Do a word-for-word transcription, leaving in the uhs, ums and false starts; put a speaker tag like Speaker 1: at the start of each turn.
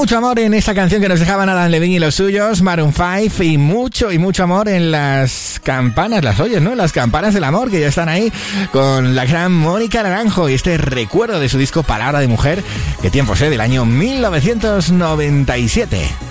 Speaker 1: Mucho amor en esta canción que nos dejaban Adam Levine y los suyos, Maroon cinco, y mucho y mucho amor en las campanas, las oyes, ¿no? Las campanas del amor que ya están ahí con la gran Mónica Naranjo y este recuerdo de su disco Palabra de Mujer, que tiempos, ¿eh? Del año mil novecientos noventa y siete.